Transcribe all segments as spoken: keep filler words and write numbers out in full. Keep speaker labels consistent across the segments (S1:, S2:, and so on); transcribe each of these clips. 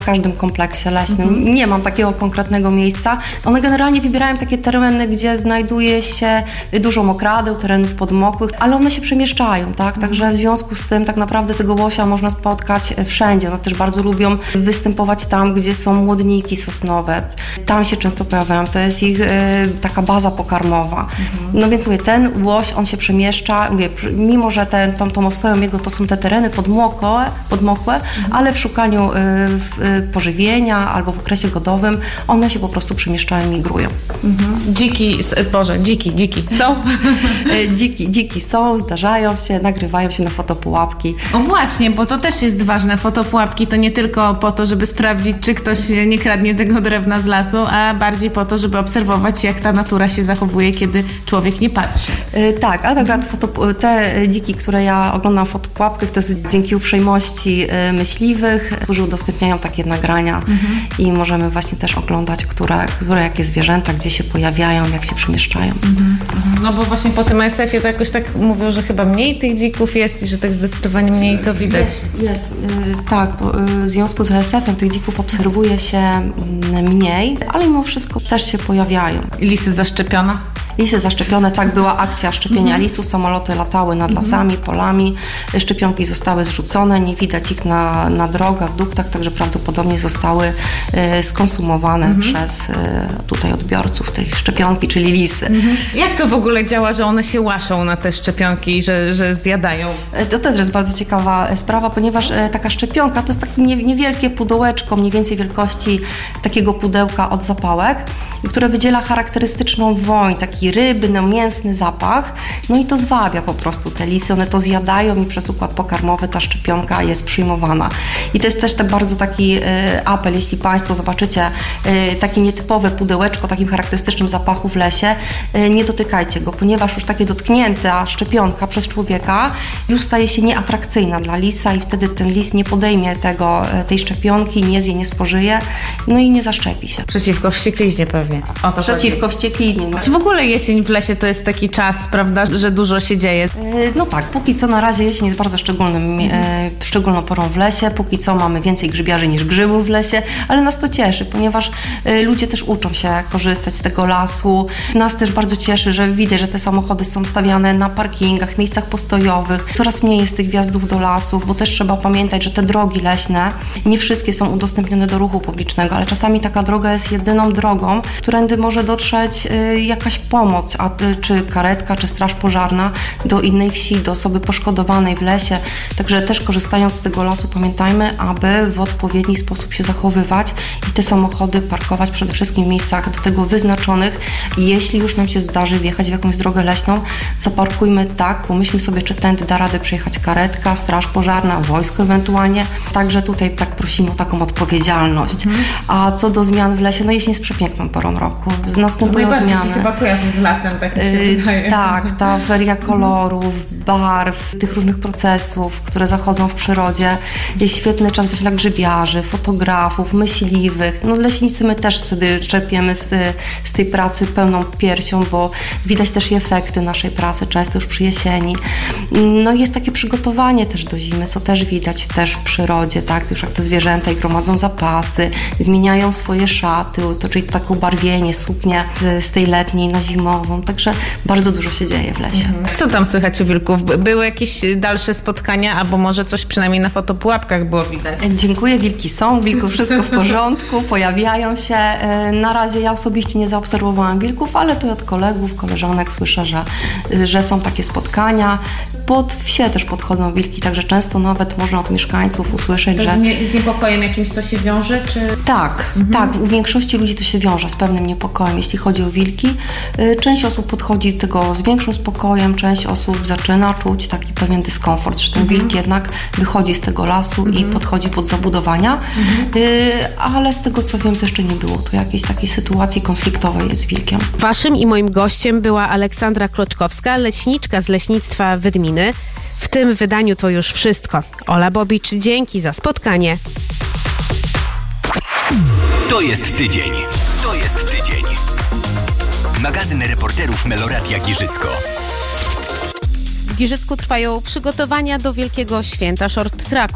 S1: W każdym kompleksie leśnym. Mhm. Nie mam takiego konkretnego miejsca. One generalnie wybierają takie tereny, gdzie znajduje się dużo mokradeł, terenów podmokłych, ale one się przemieszczają, tak? Także w związku z tym tak naprawdę tego łosia można spotkać wszędzie. One też bardzo lubią występować tam, gdzie są młodniki sosnowe. Tam się często pojawiają. To jest ich y, taka baza pokarmowa. Mhm. No więc mówię, ten łoś, on się przemieszcza. Mówię, mimo że ten, tą, tą ostoją jego to są te tereny podmokłe, podmokłe mhm. ale w szukaniu y, w, pożywienia albo w okresie godowym, one się po prostu przemieszczają, migrują.
S2: Mhm. Dziki, Boże, dziki, dziki są?
S1: dziki, dziki są, zdarzają się, nagrywają się na fotopułapki.
S2: O właśnie, bo to też jest ważne. Fotopułapki to nie tylko po to, żeby sprawdzić, czy ktoś nie kradnie tego drewna z lasu, a bardziej po to, żeby obserwować, jak ta natura się zachowuje, kiedy człowiek nie patrzy.
S1: Yy, tak, ale akurat foto, te dziki, które ja oglądam w fotopułapkach, to jest dzięki uprzejmości yy, myśliwych, którzy udostępniają takie nagrania mhm. i możemy właśnie też oglądać, które, które jakie zwierzęta, gdzie się pojawiają, jak się przemieszczają.
S2: Mhm. No bo właśnie po tym A S F-ie to jakoś tak mówią, że chyba mniej tych dzików jest i że tak zdecydowanie mniej to widać.
S1: Jest, jest yy, tak, bo yy, w związku z A S F-em tych dzików obserwuje się yy, mniej, ale mimo wszystko też się pojawiają.
S2: Lisy zaszczepione?
S1: Lisy zaszczepione, tak, była akcja szczepienia mhm. lisów, samoloty latały nad lasami, mhm. polami, szczepionki zostały zrzucone, nie widać ich na, na drogach, duktach, także prawdopodobnie zostały e, skonsumowane mhm. przez e, tutaj odbiorców tej szczepionki, czyli lisy. Mhm.
S2: Jak to w ogóle działa, że one się łaszą na te szczepionki i że, że zjadają?
S1: E, to też jest bardzo ciekawa sprawa, ponieważ e, taka szczepionka to jest takie nie, niewielkie pudełeczko, mniej więcej wielkości takiego pudełka od zapałek, które wydziela charakterystyczną woń, taki rybny, mięsny zapach, no i to zwabia po prostu te lisy, one to zjadają i przez układ pokarmowy ta szczepionka jest przyjmowana. I to jest też tak bardzo taki y, apel, jeśli Państwo zobaczycie y, takie nietypowe pudełeczko o takim charakterystycznym zapachu w lesie, y, nie dotykajcie go, ponieważ już takie dotknięta szczepionka przez człowieka już staje się nieatrakcyjna dla lisa i wtedy ten lis nie podejmie tego, tej szczepionki, nie zje, nie spożyje, no i nie zaszczepi się.
S2: Przeciwko wściekliźnie pewnie. O to
S1: Przeciwko chodzi. wściekliźnie. No.
S2: Czy w ogóle jesień w lesie to jest taki czas, prawda, że dużo się dzieje?
S1: Yy, no tak, póki co na razie jesień jest bardzo szczególnym, yy, szczególną porą w lesie. Póki co mamy więcej grzybiarzy niż grzybów w lesie, ale nas to cieszy, ponieważ yy, ludzie też uczą się korzystać z tego lasu. Nas też bardzo cieszy, że widać, że te samochody są stawiane na parkingach, miejscach postojowych. Coraz mniej jest tych wjazdów do lasów, bo też trzeba pamiętać, że te drogi leśne nie wszystkie są udostępnione do ruchu publicznego, ale czasami taka droga jest jedyną drogą, którędy może dotrzeć y, jakaś pomoc, a, y, czy karetka, czy straż pożarna do innej wsi, do osoby poszkodowanej w lesie. Także też korzystając z tego lasu pamiętajmy, aby w odpowiedni sposób się zachowywać i te samochody parkować przede wszystkim w miejscach do tego wyznaczonych. I jeśli już nam się zdarzy wjechać w jakąś drogę leśną, zaparkujmy tak, pomyślmy sobie, czy tędy da radę przejechać karetka, straż pożarna, wojsko ewentualnie. Także tutaj tak prosimy o taką odpowiedzialność. Mhm. A co do zmian w lesie, no jesień jest przepiękną porą roku. Następują
S2: no
S1: zmiany.
S2: Się chyba kojarzy z lasem, tak mi się
S1: yy,
S2: wydaje.
S1: Tak, ta feria kolorów, barw, tych różnych procesów, które zachodzą w przyrodzie. Jest świetny czas dla grzybiarzy, fotografów, myśliwych. No leśnicy my też wtedy czerpiemy z, z tej pracy pełną piersią, bo widać też i efekty naszej pracy, często już przy jesieni. No i jest takie przygotowanie też do zimy, co też widać też w przyrodzie, tak? Już jak te zwierzęta i gromadzą zapasy, zmieniają swoje szaty, to czyli takie barwienie, suknie z, z tej letniej na zimową, także bardzo dużo się dzieje w lesie.
S2: Mhm. Co tam słychać u wilków? Były jakieś dalsze spotkania, albo może coś przynajmniej na fotopułapkach było widać?
S1: Dziękuję, wilki są, wilków wszystko w porządku, pojawiają się. Na razie ja osobiście nie zaobserwowałam wilków, ale tu od kolegów, koleżanek słyszę, że, że są takie spotkania. Pod wsie też podchodzą wilki, także często nawet można od mieszkańców usłyszeć,
S2: to
S1: że...
S2: Nie, z niepokojem jakimś to się wiąże, czy...
S1: Tak, mhm. tak. U większości ludzi to się wiąże z pewnym niepokojem, jeśli chodzi o wilki. Część osób podchodzi do tego z większym spokojem, część osób zaczyna czuć taki pewien dyskomfort, że ten mhm. wilk jednak wychodzi z tego lasu mhm. i podchodzi pod zabudowania, mhm. ale z tego co wiem, to jeszcze nie było tu jakiejś takiej sytuacji konfliktowej z wilkiem.
S3: Waszym i moim gościem była Aleksandra Kloczkowska, leśniczka z leśnictwa Wydminy. W tym wydaniu to już wszystko. Ola Bobicz, dzięki za spotkanie.
S4: To jest tydzień. To jest tydzień. Magazyn reporterów Meloradia Giżycko.
S3: W Giżycku trwają przygotowania do wielkiego święta short tracku.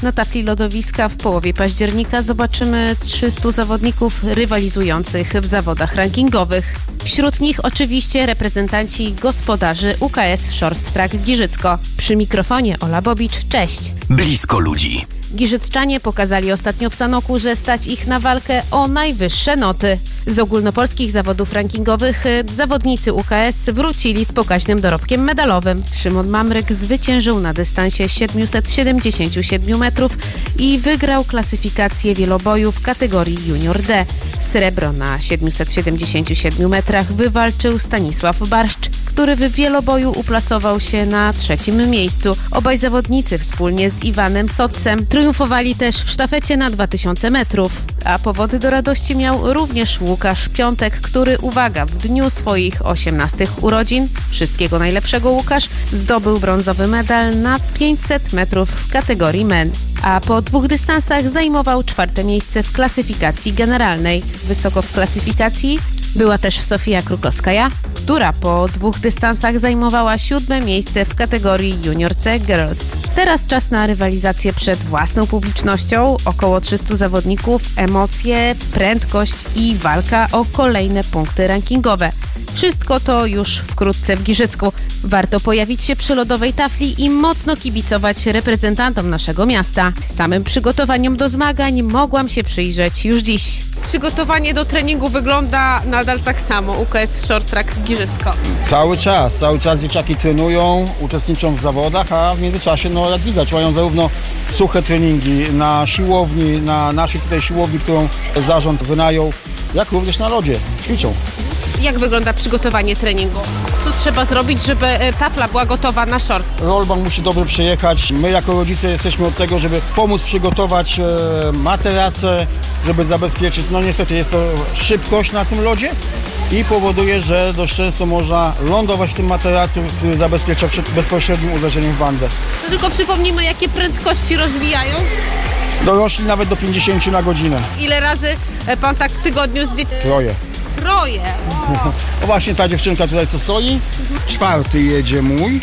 S3: Na tafli lodowiska w połowie października zobaczymy trzystu zawodników rywalizujących w zawodach rankingowych. Wśród nich oczywiście reprezentanci gospodarzy U K S Short Track Giżycko. Przy mikrofonie Ola Bobicz, cześć.
S4: Blisko ludzi.
S3: Giżycczanie pokazali ostatnio w Sanoku, że stać ich na walkę o najwyższe noty. Z ogólnopolskich zawodów rankingowych zawodnicy U K S wrócili z pokaźnym dorobkiem medalowym. Szymon Mamryk zwyciężył na dystansie siedemset siedemdziesiąt siedem metrów i wygrał klasyfikację wieloboju w kategorii Junior D. Srebro na siedemset siedemdziesięciu siedmiu metrach wywalczył Stanisław Barszcz, który w wieloboju uplasował się na trzecim miejscu. Obaj zawodnicy wspólnie z Iwanem Sotsem triumfowali też w sztafecie na dwa tysiące metrów. A powody do radości miał również Łukasz Piątek, który, uwaga, w dniu swoich osiemnastych urodzin, wszystkiego najlepszego Łukasz, zdobył brązowy medal na pięćset metrów w kategorii men. A po dwóch dystansach zajmował czwarte miejsce w klasyfikacji generalnej. Wysoko w klasyfikacji była też Sofia Krukowskaja, która po dwóch dystansach zajmowała siódme miejsce w kategorii Junior C Girls. Teraz czas na rywalizację przed własną publicznością, około trzystu zawodników, emocje, prędkość i walka o kolejne punkty rankingowe. Wszystko to już wkrótce w Giżycku. Warto pojawić się przy lodowej tafli i mocno kibicować reprezentantom naszego miasta. Samym przygotowaniom do zmagań mogłam się przyjrzeć już dziś. Przygotowanie do treningu wygląda nadal tak samo. U K S Short Track Giżycko.
S5: Cały czas, cały czas dzieciaki trenują, uczestniczą w zawodach, a w międzyczasie, no jak widać, mają zarówno suche treningi na siłowni, na naszej tutaj siłowni, którą zarząd wynajął, jak również na lodzie. Ćwiczą.
S3: Jak wygląda przygotowanie treningu? Co trzeba zrobić, żeby tafla była gotowa na short?
S5: Rollbank musi dobrze przyjechać. My jako rodzice jesteśmy od tego, żeby pomóc przygotować e, materace, żeby zabezpieczyć. No niestety jest to szybkość na tym lodzie i powoduje, że dość często można lądować w tym materacu, który zabezpiecza przed bezpośrednim uderzeniem w bandę.
S3: To tylko przypomnijmy, jakie prędkości rozwijają?
S5: Dorośli nawet do pięćdziesięciu na godzinę.
S3: Ile razy pan tak w tygodniu z dziećmi?
S5: Troje.
S3: Troje.
S5: No właśnie ta dziewczynka tutaj co stoi. Czwarty jedzie mój.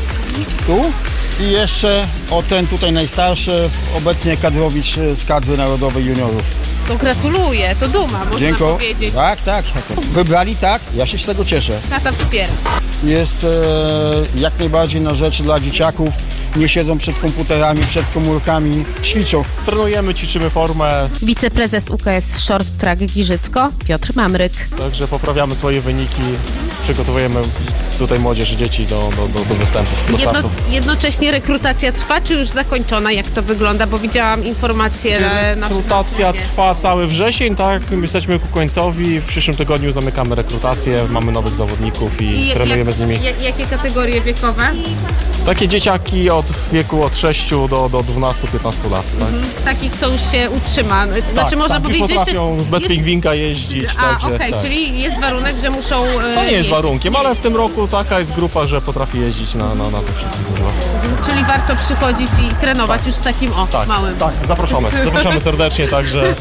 S5: Tu. I jeszcze o ten tutaj najstarszy, obecnie kadrowicz z kadry narodowej juniorów.
S3: To gratuluję, to duma, można
S5: Dziękuję.
S3: powiedzieć.
S5: Tak, tak. Wybrali tak, ja się z tego cieszę.
S3: Tata wspiera.
S5: Jest e, jak najbardziej na rzecz dla dzieciaków. Nie siedzą przed komputerami, przed komórkami, ćwiczą.
S6: Trenujemy, ćwiczymy formę.
S3: Wiceprezes U K S Short Track Giżycko, Piotr Mamryk.
S6: Także poprawiamy swoje wyniki, przygotowujemy tutaj młodzież, dzieci do, do, do, do występów, do
S3: Jedno,
S6: startu.
S3: jednocześnie rekrutacja trwa, czy już zakończona? Jak to wygląda? Bo widziałam informacje na
S6: Rekrutacja trwa cały wrzesień, tak? My jesteśmy ku końcowi. W przyszłym tygodniu zamykamy rekrutację, mamy nowych zawodników i,
S3: I
S6: trenujemy
S3: jak,
S6: z nimi.
S3: Jak, jakie kategorie wiekowe?
S6: Takie dzieciaki od wieku od sześciu do, do dwunastu piętnastu lat. Tak,
S3: Mhm. Takich, kto już się utrzyma. Znaczy
S6: tak,
S3: można
S6: tak,
S3: powiedzieć,
S6: już potrafią
S3: że
S6: bez
S3: jeszcze...
S6: pingwinka jeździć.
S3: A,
S6: także,
S3: okej, okay,
S6: tak.
S3: czyli jest warunek, że muszą e,
S6: To nie jest
S3: jeździć.
S6: warunkiem, ale w tym roku taka jest grupa, że potrafi jeździć na, na, na tych wszystkich dużo.
S3: Czyli warto przychodzić i trenować już z takim o,
S6: Tak,
S3: małym.
S6: tak, zapraszamy. Zapraszamy serdecznie, także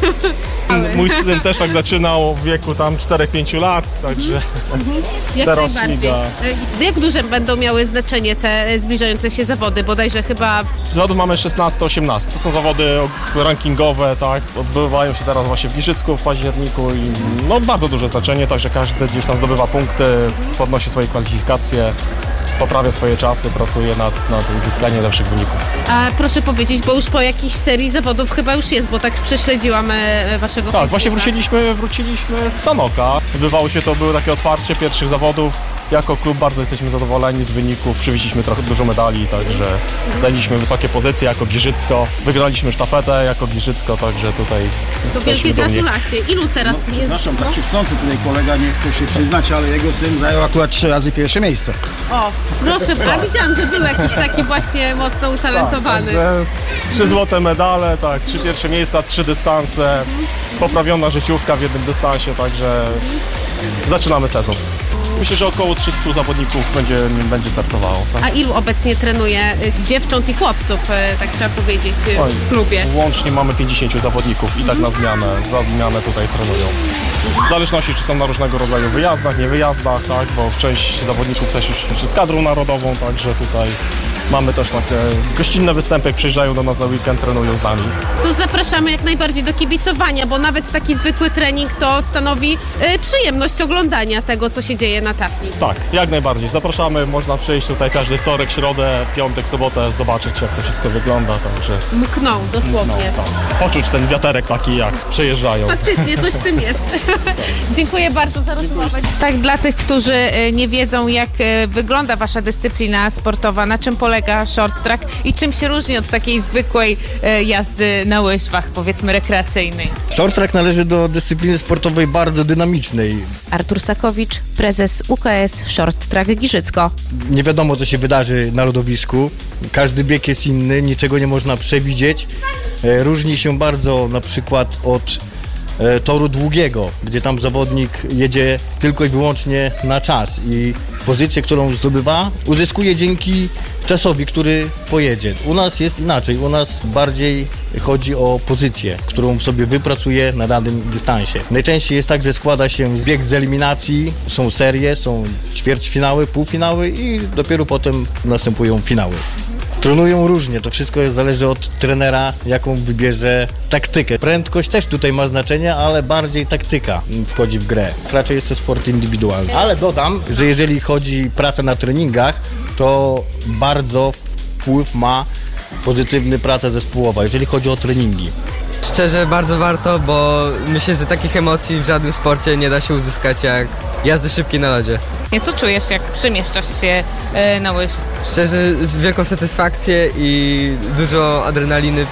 S6: mój syn też tak zaczynał w wieku tam czterech pięciu lat, także
S3: Jak
S6: teraz
S3: najbardziej.
S6: śmiga.
S3: E, Jak duże będą miały znaczenie te e, zbliżające się zawody? Bodajże chyba...
S6: Zawodów mamy szesnaście osiemnaście. To są zawody rankingowe, tak, odbywają się teraz właśnie w Giżycku w październiku i no bardzo duże znaczenie, także każdy gdzieś tam zdobywa punkty, podnosi swoje kwalifikacje, poprawia swoje czasy, pracuje nad, nad uzyskaniem lepszych wyników.
S3: A proszę powiedzieć, bo już po jakiejś serii zawodów chyba już jest, bo tak prześledziłam e, waszego
S6: Tak, właśnie
S3: Facebooka.
S6: wróciliśmy, wróciliśmy z Sanoka. Odbywało się to, były takie otwarcie pierwszych zawodów. Jako klub bardzo jesteśmy zadowoleni z wyników, przywieźliśmy trochę dużo medali, także zajęliśmy wysokie pozycje jako Giżycko. Wygraliśmy sztafetę jako Giżycko, także tutaj
S3: To
S6: jesteśmy
S3: wielkie
S6: dumni.
S3: gratulacje. Ilu teraz jest?
S5: Przepraszam, tak się chcący tutaj kolega nie chce się przyznać, ale jego syn zajął akurat trzy razy pierwsze miejsce.
S3: O, proszę, a widziałam, że był jakiś taki właśnie mocno utalentowany.
S6: Także trzy złote medale, tak, trzy pierwsze miejsca, trzy dystanse, poprawiona życiówka w jednym dystansie, także zaczynamy sezon. Myślę, że około trzystu zawodników będzie, będzie startowało. Tak?
S3: A ilu obecnie trenuje y, dziewcząt i chłopców, y, tak trzeba powiedzieć, y,
S6: Oj,
S3: w klubie?
S6: Łącznie mamy pięćdziesięciu zawodników i tak na zmianę, za zmianę tutaj trenują. W zależności, czy są na różnego rodzaju wyjazdach, nie wyjazdach, tak, bo część zawodników też już ćwiczy z kadrą narodową, także tutaj Mamy też takie gościnne występy, jak przyjeżdżają do nas na weekend, trenują z nami.
S3: To zapraszamy jak najbardziej do kibicowania, bo nawet taki zwykły trening to stanowi y, przyjemność oglądania tego, co się dzieje na tafli.
S6: Tak, jak najbardziej. Zapraszamy, można przyjść tutaj każdy wtorek, środę, piątek, sobotę, zobaczyć jak to wszystko wygląda. Także
S3: Mkną, dosłownie.
S6: no, tak. Poczuć ten wiaterek taki, jak przyjeżdżają.
S3: Faktycznie, coś w tym jest. Dziękuję bardzo za rozmowę. Tak, dla tych, którzy y, nie wiedzą, jak y, wygląda wasza dyscyplina sportowa, na czym polega short track i czym się różni od takiej zwykłej y, jazdy na łyżwach, powiedzmy rekreacyjnej.
S7: Short track należy do dyscypliny sportowej bardzo dynamicznej.
S3: Artur Sakowicz, prezes U K S Short Track Giżycko.
S7: Nie wiadomo, co się wydarzy na lodowisku. Każdy bieg jest inny, niczego nie można przewidzieć. E, Różni się bardzo na przykład od e, toru długiego, gdzie tam zawodnik jedzie tylko i wyłącznie na czas i pozycję, którą zdobywa, uzyskuje dzięki czasowi, który pojedzie. U nas jest inaczej, u nas bardziej chodzi o pozycję, którą sobie wypracuje na danym dystansie. Najczęściej jest tak, że składa się bieg z eliminacji, są serie, są ćwierćfinały, półfinały i dopiero potem następują finały. Trenują różnie, to wszystko zależy od trenera, jaką wybierze taktykę. Prędkość też tutaj ma znaczenie, ale bardziej taktyka wchodzi w grę. Raczej jest to sport indywidualny. Ale dodam, że jeżeli chodzi o pracę na treningach, to bardzo wpływ ma pozytywny praca zespołowa, jeżeli chodzi o treningi.
S8: Szczerze bardzo warto, bo myślę, że takich emocji w żadnym sporcie nie da się uzyskać jak jazdy szybkiej na lodzie.
S3: Co czujesz, jak przemieszczasz się y, na łyżwach?
S8: Szczerze z wielką satysfakcję i dużo adrenaliny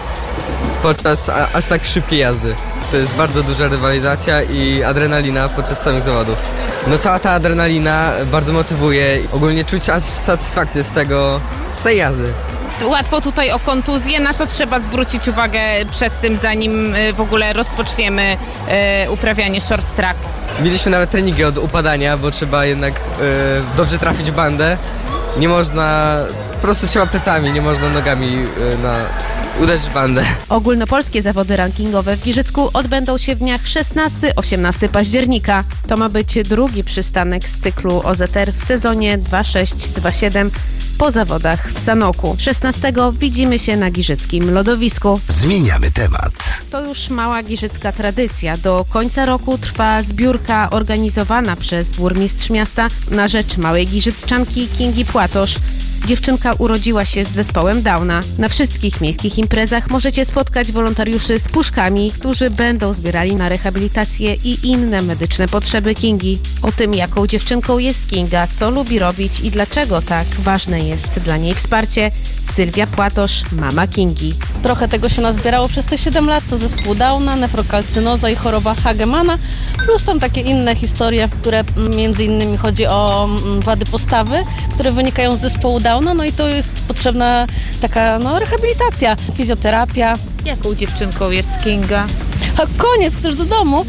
S8: podczas a, aż tak szybkiej jazdy. To jest bardzo duża rywalizacja i adrenalina podczas samych zawodów. No cała ta adrenalina bardzo motywuje. Ogólnie czuć aż satysfakcję z tego, z tej jazdy.
S3: Łatwo tutaj o kontuzję. Na co trzeba zwrócić uwagę przed tym, zanim y, w ogóle rozpoczniemy y, uprawianie short tracku?
S8: Mieliśmy nawet treningi od upadania, bo trzeba jednak y, dobrze trafić w bandę. Nie można, po prostu trzeba plecami, nie można nogami y, na, uderzyć w bandę.
S3: Ogólnopolskie zawody rankingowe w Giżycku odbędą się w dniach szesnastego do osiemnastego października. To ma być drugi przystanek z cyklu O Z R w sezonie dwa sześć dwa siedem po zawodach w Sanoku. szesnastego widzimy się na giżyckim lodowisku.
S4: Zmieniamy temat.
S3: To już mała giżycka tradycja. Do końca roku trwa zbiórka organizowana przez burmistrz miasta na rzecz małej giżycczanki Kingi Płatosz. Dziewczynka urodziła się z zespołem Downa. Na wszystkich miejskich imprezach możecie spotkać wolontariuszy z puszkami, którzy będą zbierali na rehabilitację i inne medyczne potrzeby Kingi. O tym, jaką dziewczynką jest Kinga, co lubi robić i dlaczego tak ważne jest dla niej wsparcie, Sylwia Płatosz, mama Kingi.
S9: Trochę tego się nazbierało przez te siedem lat, to zespół Downa, nefrokalcynoza i choroba Hagemana, plus tam takie inne historie, które między innymi chodzi o wady postawy, które wynikają z zespołu Downa, no i to jest potrzebna taka no, rehabilitacja, fizjoterapia.
S3: Jaką dziewczynką jest Kinga?
S9: A koniec, chcesz do domu?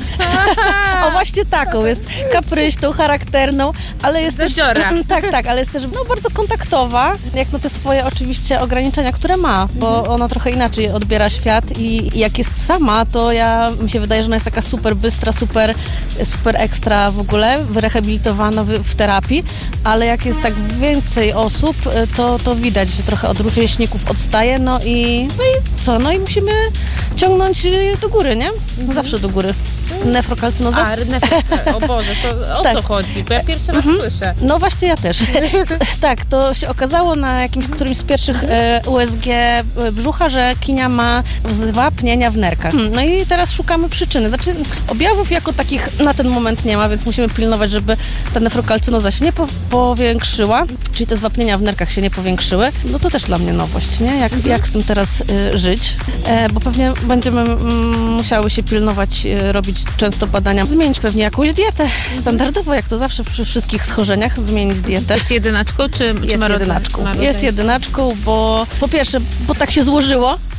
S9: O właśnie taką, jest kapryśną, charakterną, ale jest też, tak, tak, ale jest też no, bardzo kontaktowa, jak na te swoje oczywiście ograniczenia, które ma, bo ona trochę inaczej odbiera świat i jak jest sama, to ja, mi się wydaje, że ona jest taka super bystra, super, super ekstra w ogóle, wyrehabilitowana w, w terapii, ale jak jest tak więcej osób, to, to widać, że trochę od rówieśników odstaje, no i, no i co, no i musimy ciągnąć do góry, nie? No zawsze do góry. Nefrokalcynoza?
S3: A, nefrokalcynoza. O Boże, to o tak. co chodzi? Bo ja pierwszy raz mhm. słyszę.
S9: No właśnie ja też. Tak, to się okazało na jakimś którymś z pierwszych e, U S G brzucha, że Kinia ma zwapnienia w nerkach. Hmm, no i teraz szukamy przyczyny. Znaczy objawów jako takich na ten moment nie ma, więc musimy pilnować, żeby ta nefrokalcynoza się nie po powiększyła, czyli te zwapnienia w nerkach się nie powiększyły. No to też dla mnie nowość, nie? Jak, mhm. jak z tym teraz y, żyć? E, bo pewnie będziemy mm, musiały się pilnować, y, robić często badania, zmienić pewnie jakąś dietę standardowo, jak to zawsze przy wszystkich schorzeniach, zmienić dietę.
S3: Jest jedynaczką, czy, czy
S9: jest
S3: ma
S9: jedynaczką?
S3: Ma
S9: jest jedynaczką, bo po pierwsze, bo tak się złożyło,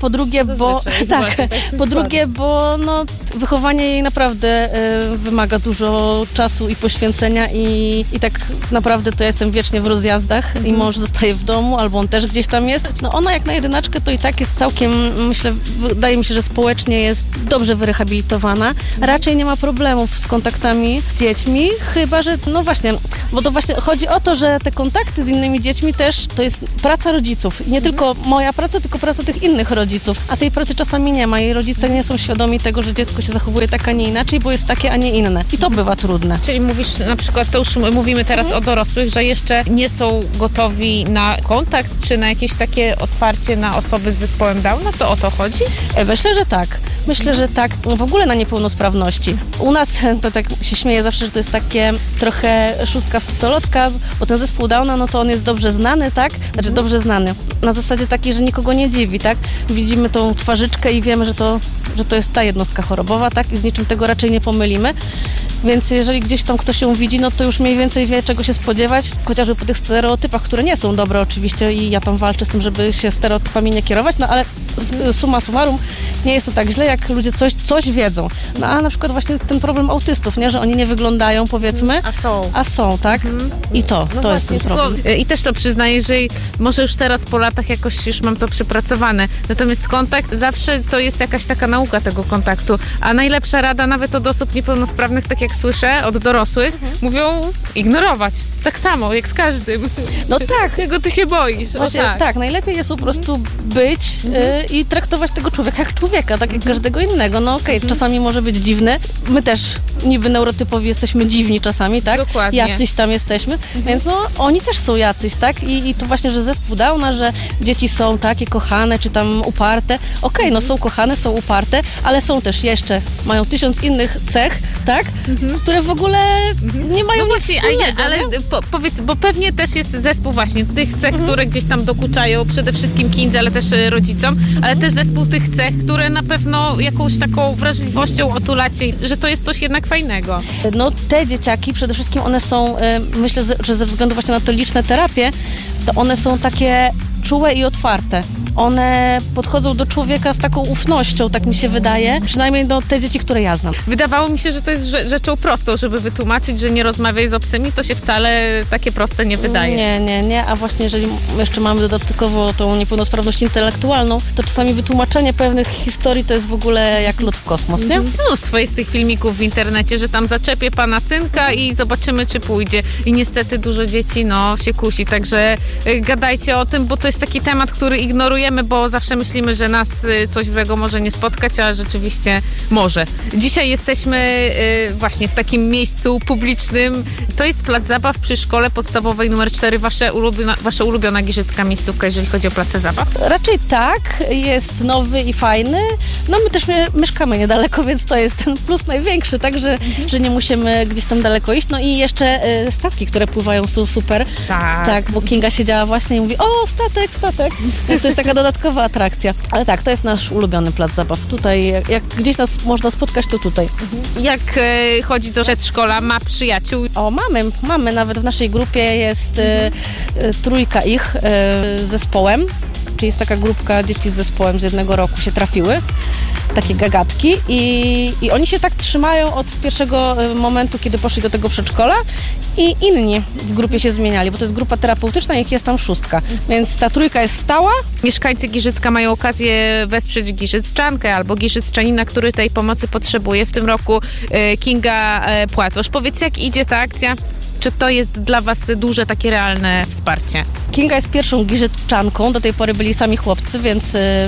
S9: po drugie, bo tak, po drugie, bo no, wychowanie jej naprawdę y, wymaga dużo czasu i poświęcenia i, i tak naprawdę to ja jestem wiecznie w rozjazdach i mąż zostaje w domu, albo on też gdzieś tam jest. No ona jak na jedynaczkę to i tak jest całkiem, myślę, wydaje mi się, że społecznie jest dobrze wyrehabilitowana. Raczej nie ma problemów z kontaktami z dziećmi, chyba że, no właśnie, bo to właśnie chodzi o to, że te kontakty z innymi dziećmi też to jest praca rodziców. I nie tylko moja praca, tylko praca tych innych rodziców. A tej pracy czasami nie ma i rodzice nie są świadomi tego, że dziecko się zachowuje tak, a nie inaczej, bo jest takie, a nie inne. I to bywa trudne.
S10: Czyli mówisz na przykład, to już mówimy teraz mhm. o dorosłych, że jeszcze nie są gotowi na kontakt, czy na jakieś takie otwarcie na osoby z zespołem Downa? To o to chodzi?
S9: Myślę, że tak. Myślę, że tak. W ogóle na niepełnosprawności. U nas, to tak się śmieję zawsze, że to jest takie trochę szóstka w totolotka, bo ten zespół Downa, no to on jest dobrze znany, tak? Znaczy dobrze znany. Na zasadzie takiej, że nikogo nie dziwi, tak? Widzimy tą twarzyczkę i wiemy, że to, że to jest ta jednostka chorobowa, tak? I z niczym tego raczej nie pomylimy. Więc jeżeli gdzieś tam ktoś ją widzi, no to już mniej więcej wie, czego się spodziewać, chociażby po tych stereotypach, które nie są dobre oczywiście i ja tam walczę z tym, żeby się stereotypami nie kierować, no ale summa summarum nie jest to tak źle, jak ludzie coś, coś wiedzą. No a na przykład właśnie ten problem autystów, nie? Że oni nie wyglądają, powiedzmy,
S10: a są,
S9: a są tak? Mhm. I to, no to właśnie, jest ten problem.
S10: Tylko, I też to przyznaję, że może już teraz po latach jakoś już mam to przepracowane. Natomiast kontakt zawsze to jest jakaś taka nauka tego kontaktu, a najlepsza rada nawet od osób niepełnosprawnych, tak jak słyszę, od dorosłych, mhm. mówią ignorować. Tak samo, jak z każdym.
S9: No tak.
S10: Czego ty się boisz?
S9: Właśnie, tak. tak, najlepiej jest po prostu być mhm. y, i traktować tego człowieka jak człowieka, tak jak każdego innego. No okej, okay, mhm. czasami może być dziwny. My też niby neurotypowi jesteśmy dziwni czasami, tak?
S10: Dokładnie.
S9: Jacyś tam jesteśmy, mhm. więc no oni też są jacyś, tak? I, i to właśnie, że zespół Downa, że dzieci są takie kochane, czy tam uparte. Okej, okay, mhm. no są kochane, są uparte, ale są też jeszcze, mają tysiąc innych cech, tak? Mhm. Które w ogóle mhm. nie mają no nic
S10: właśnie,
S9: wspólnego,
S10: ale
S9: nie?
S10: po, powiedz, bo pewnie też jest zespół właśnie tych cech, mhm. które gdzieś tam dokuczają przede wszystkim Kindze, ale też rodzicom, ale też zespół tych cech, które na pewno jakąś taką wrażliwością otulacie, że to jest coś jednak fajnego.
S9: No te dzieciaki, przede wszystkim one są, myślę, że ze względu właśnie na te liczne terapie, to one są takie czułe i otwarte. One podchodzą do człowieka z taką ufnością, tak mi się wydaje. Przynajmniej no, te dzieci, które ja znam.
S10: Wydawało mi się, że to jest rzeczą prostą, żeby wytłumaczyć, że nie rozmawiaj z obcymi, to się wcale takie proste nie wydaje.
S9: Nie, nie, nie. A właśnie jeżeli jeszcze mamy dodatkowo tą niepełnosprawność intelektualną, to czasami wytłumaczenie pewnych historii to jest w ogóle jak lot w kosmos, nie?
S10: Mnóstwo jest tych filmików w internecie, że tam zaczepię pana synka i zobaczymy, czy pójdzie. I niestety dużo dzieci, no, się kusi. Także gadajcie o tym, bo to jest taki temat, który ignorujemy, bo zawsze myślimy, że nas coś złego może nie spotkać, a rzeczywiście może. Dzisiaj jesteśmy właśnie w takim miejscu publicznym. To jest plac zabaw przy szkole podstawowej numer cztery. Wasze ulubiona, wasza ulubiona giżycka miejscówka, jeżeli chodzi o place zabaw?
S9: Raczej tak. Jest nowy i fajny. No my też mieszkamy niedaleko, więc to jest ten plus największy, tak, że, mhm. że nie musimy gdzieś tam daleko iść. No i jeszcze statki, które pływają, są super.
S10: Tak.
S9: Tak, bo Kinga siedziała właśnie i mówi, o, statek, statek. Więc to jest taka dodatkowa atrakcja. Ale tak, to jest nasz ulubiony plac zabaw. Tutaj, jak, jak gdzieś nas można spotkać, to tutaj.
S10: Mhm. Jak e, chodzi do przedszkola, ma przyjaciół?
S9: O, mamy, mamy. Nawet w naszej grupie jest mhm. e, trójka ich e, zespołem. Czyli jest taka grupka dzieci z zespołem z jednego roku się trafiły. Takie gagatki i, i oni się tak trzymają od pierwszego momentu, kiedy poszli do tego przedszkola i inni w grupie się zmieniali, bo to jest grupa terapeutyczna i ich jest tam szóstka, więc ta trójka jest stała.
S10: Mieszkańcy Giżycka mają okazję wesprzeć Giżycczankę albo Giżycczanina, który tej pomocy potrzebuje. W tym roku e, Kinga e, Płatosz. Powiedz, jak idzie ta akcja? Czy to jest dla was duże, takie realne wsparcie?
S9: Kinga jest pierwszą Giżycczanką, do tej pory byli sami chłopcy, więc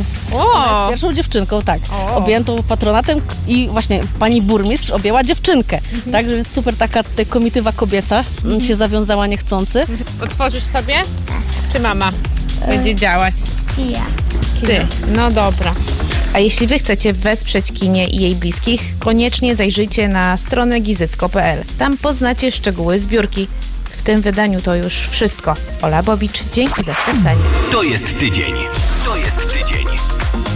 S10: o!
S9: Ona jest pierwszą dziewczynką, tak, o! objętą patronatem i właśnie pani burmistrz objęła dziewczynkę, mhm. tak, więc super taka tutaj komitywa kobieca mhm. się zawiązała niechcący. Mhm.
S10: Otworzysz sobie? Czy mama będzie e... działać?
S11: Ja.
S10: Ty, no dobra. A jeśli wy chcecie wesprzeć kinie i jej bliskich, koniecznie zajrzyjcie na stronę gizycko kropka p l. Tam poznacie szczegóły zbiórki. W tym wydaniu to już wszystko. Ola Bobicz, dzięki za spotkanie.
S4: To jest tydzień. To jest tydzień.